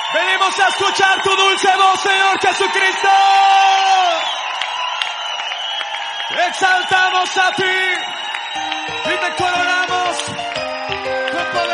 Venimos a escuchar tu dulce voz, Señor Jesucristo. Exaltamos a ti.